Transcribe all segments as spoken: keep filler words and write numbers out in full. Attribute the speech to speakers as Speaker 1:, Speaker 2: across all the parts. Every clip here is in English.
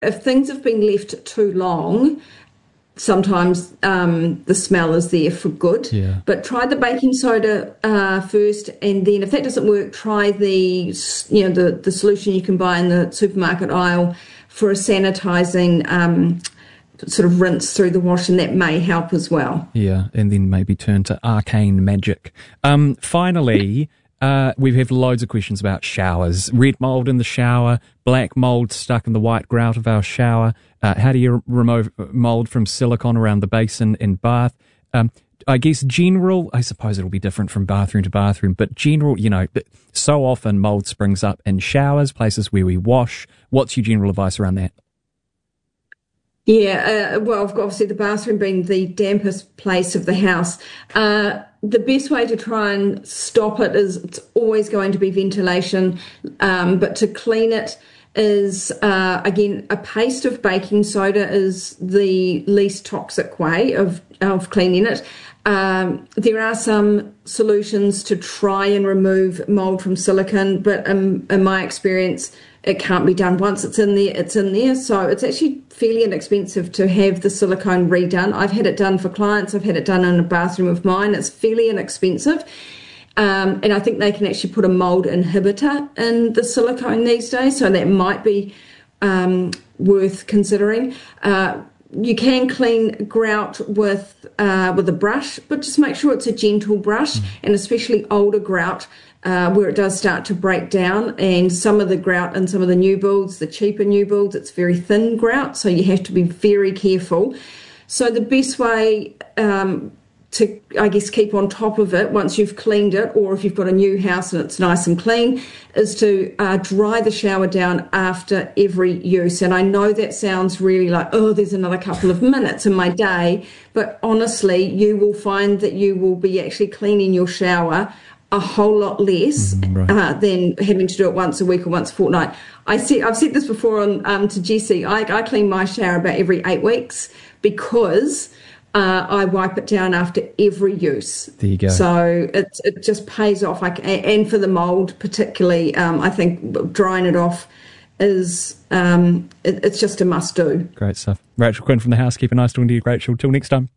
Speaker 1: if things have been left too long, sometimes um, the smell is there for good.
Speaker 2: Yeah.
Speaker 1: But try the baking soda uh, first, and then if that doesn't work, try the you know the, the solution you can buy in the supermarket aisle for a sanitizing um, sort of rinse through the wash, and that may help as well.
Speaker 2: Yeah, and then maybe turn to arcane magic. Um, finally, uh, we have loads of questions about showers. Red mould in the shower, black mould stuck in the white grout of our shower. Uh, how do you remove mould from silicone around the basin in bath? Um, I guess general, I suppose it'll be different from bathroom to bathroom, but general, you know, so often mould springs up in showers, places where we wash. What's your general advice around that?
Speaker 1: Yeah, uh, well, obviously the bathroom being the dampest place of the house. Uh, the best way to try and stop it is it's always going to be ventilation, um, but to clean it is, uh, again, a paste of baking soda is the least toxic way of, of cleaning it. Um, there are some solutions to try and remove mould from silicone, but um, in my experience, it can't be done. Once it's in there, it's in there. So it's actually fairly inexpensive to have the silicone redone. I've had it done for clients. I've had it done in a bathroom of mine. It's fairly inexpensive. Um, and I think they can actually put a mould inhibitor in the silicone these days. So that might be um, worth considering. Uh, you can clean grout with uh, with a brush, but just make sure it's a gentle brush, mm. and especially older grout, Uh, where it does start to break down, and some of the grout and some of the new builds, the cheaper new builds, it's very thin grout, so you have to be very careful. So the best way um, to, I guess, keep on top of it once you've cleaned it, or if you've got a new house and it's nice and clean, is to uh, dry the shower down after every use. And I know that sounds really like, oh, there's another couple of minutes in my day, but honestly, you will find that you will be actually cleaning your shower a whole lot less
Speaker 2: mm, right.
Speaker 1: uh, than having to do it once a week or once a fortnight. I see, I've said this before on, um, to Jessie. I, I clean my shower about every eight weeks because uh, I wipe it down after every use.
Speaker 2: There you go.
Speaker 1: So it, it just pays off. I, and for the mould particularly, um, I think drying it off is um, it, it's just a must-do.
Speaker 2: Great stuff. Rachel Quinn from The Housekeeper. Nice talking to you, Rachel. Till next time.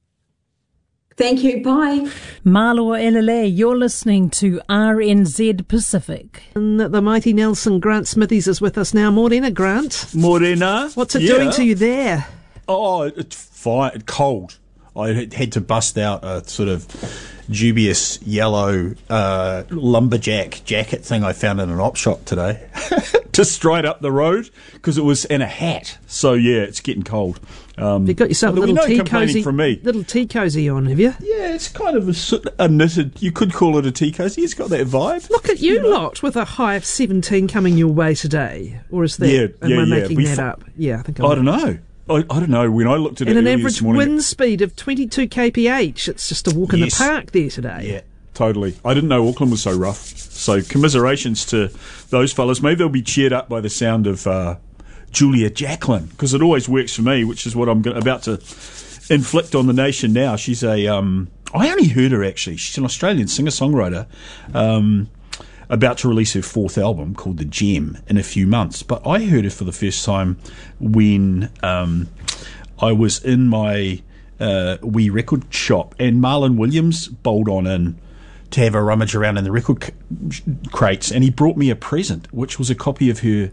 Speaker 1: Thank you. Bye.
Speaker 3: Malo Elele, you're listening to R N Z Pacific.
Speaker 4: And the mighty Nelson Grant Smithies is with us now. Morena, Grant.
Speaker 5: Morena.
Speaker 4: What's it
Speaker 5: yeah.
Speaker 4: doing to you there?
Speaker 5: Oh, it's fine. Cold. I had to bust out a sort of dubious yellow uh, lumberjack jacket thing I found in an op shop today to stride up the road because it was in a hat. So, yeah, it's getting cold. Um,
Speaker 4: You've got yourself a little
Speaker 5: no
Speaker 4: tea cozy
Speaker 5: from me.
Speaker 4: little tea cozy on, have you?
Speaker 5: Yeah, it's kind of a, a knitted, you could call it a tea cozy. It's got that vibe.
Speaker 4: Look at you,
Speaker 5: you know?
Speaker 4: lot with a high of seventeen coming your way today. Or is that,
Speaker 5: yeah,
Speaker 4: am
Speaker 5: yeah,
Speaker 4: I
Speaker 5: yeah.
Speaker 4: making
Speaker 5: we
Speaker 4: that
Speaker 5: f-
Speaker 4: up? Yeah, I think I'm
Speaker 5: I don't know. I, I don't know. When I looked at
Speaker 4: and
Speaker 5: it
Speaker 4: an
Speaker 5: earlier
Speaker 4: average
Speaker 5: this morning,
Speaker 4: wind speed of twenty-two kph. It's just a walk in
Speaker 5: yes.
Speaker 4: the park there today.
Speaker 5: Yeah, totally. I didn't know Auckland was so rough. So commiserations to those fellas. Maybe they'll be cheered up by the sound of uh, Julia Jacklin, because it always works for me, which is what I'm go- about to inflict on the nation now. She's a... Um, I only heard her, actually. She's an Australian singer-songwriter. Um... about to release her fourth album called The Gem in a few months. But I heard her for the first time when um, I was in my uh, wee record shop, and Marlon Williams bowled on in to have a rummage around in the record c- crates, and he brought me a present, which was a copy of her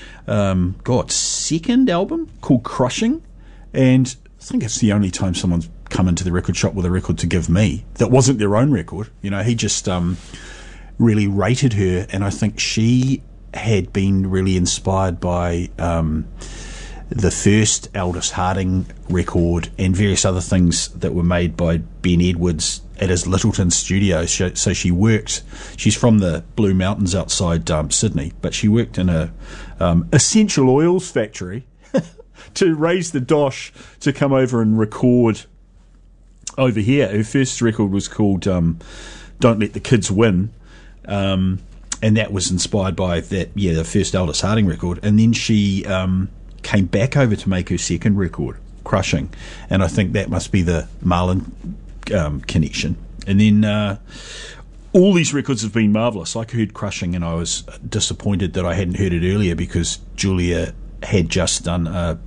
Speaker 5: um, God, second album called Crushing. And I think it's the only time someone's come into the record shop with a record to give me that wasn't their own record. You know, he just... Um, really rated her, and I think she had been really inspired by um, the first Aldous Harding record and various other things that were made by Ben Edwards at his Littleton studio. So she worked, she's from the Blue Mountains outside um, Sydney, but she worked in a um, essential oils factory to raise the dosh to come over and record over here. Her first record was called um, Don't Let the Kids Win. Um, and that was inspired by that, yeah, the first Aldous Harding record. And then she um, came back over to make her second record, Crushing. And I think that must be the Marlon um, connection. And then uh, all these records have been marvellous. I heard Crushing and I was disappointed that I hadn't heard it earlier because Julia had just done a